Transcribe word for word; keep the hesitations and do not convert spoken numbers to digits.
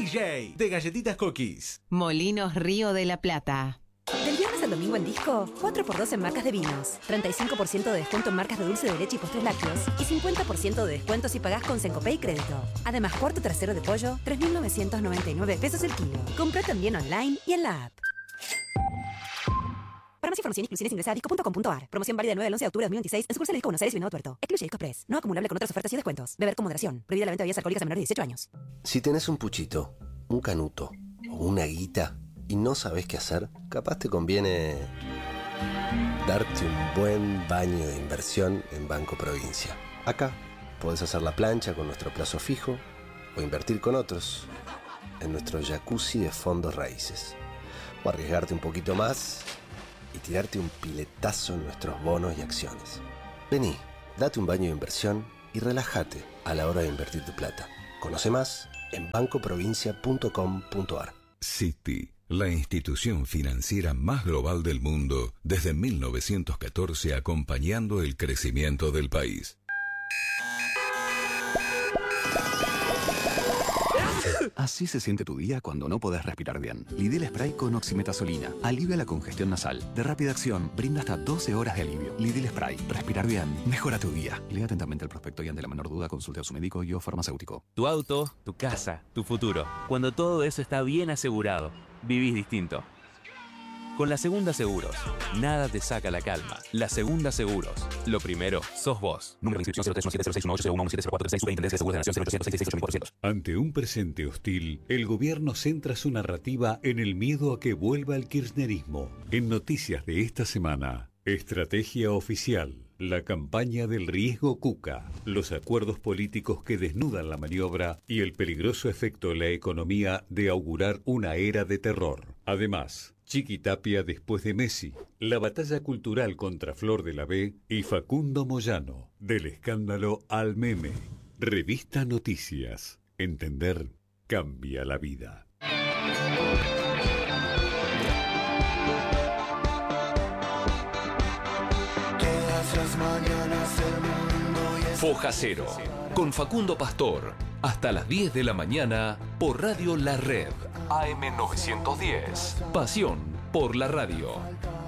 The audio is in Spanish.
J, de Galletitas Cookies. Molinos Río de la Plata. Del viernes al domingo en Disco, cuatro por dos en marcas de vinos, treinta y cinco por ciento de descuento en marcas de dulce de leche y postres lácteos y cincuenta por ciento de descuento si pagás con Sencopay y crédito. Además, cuarto trasero de pollo, tres mil novecientos noventa y nueve pesos el kilo. Compra también online y en la app. Para más información y exclusiones ingresa a disco punto com punto ar. Promoción válida del nueve al once de octubre de dos mil veintiséis en sucursal de Disco Buenos Aires y Venado Tuerto. Excluye Disco Express. No acumulable con otras ofertas y descuentos. Beber con moderación. Prohibida la venta de bebidas alcohólicas a menores de dieciocho años. Si tenés un puchito, un canuto o una guita y no sabés qué hacer, capaz te conviene darte un buen baño de inversión en Banco Provincia. Acá podés hacer la plancha con nuestro plazo fijo o invertir con otros en nuestro jacuzzi de fondos raíces. O arriesgarte un poquito más y tirarte un piletazo en nuestros bonos y acciones. Vení, date un baño de inversión y relájate a la hora de invertir tu plata. Conoce más en banco provincia punto com punto ar. Citi, la institución financiera más global del mundo desde mil novecientos catorce, acompañando el crecimiento del país. Así se siente tu día cuando no podés respirar bien. Lidl Spray con oximetazolina alivia la congestión nasal. De rápida acción, brinda hasta doce horas de alivio. Lidl Spray. Respirar bien. Mejora tu día. Lea atentamente el prospecto y ante la menor duda consulte a su médico y o farmacéutico. Tu auto, tu casa, tu futuro. Cuando todo eso está bien asegurado, vivís distinto. Con la Segunda Seguros, nada te saca la calma. La Segunda Seguros. Lo primero, sos vos. Número de inscripción cero tres uno siete cero seis uno ocho cero uno uno siete cero cuatro tres seis. Superintendencia de Seguros de Nación cero ochocientos sesenta y seis ocho mil cuatrocientos. Ante un presente hostil, el gobierno centra su narrativa en el miedo a que vuelva el kirchnerismo. En noticias de esta semana, estrategia oficial, la campaña del riesgo Cuca, los acuerdos políticos que desnudan la maniobra y el peligroso efecto en la economía de augurar una era de terror. Además, Chiquitapia después de Messi, la batalla cultural contra Flor de la B y Facundo Moyano, del escándalo al meme. Revista Noticias. Entender cambia la vida. Foja Cero, con Facundo Pastor, hasta las diez de la mañana por Radio La Red, A M novecientos diez. Pasión por la radio.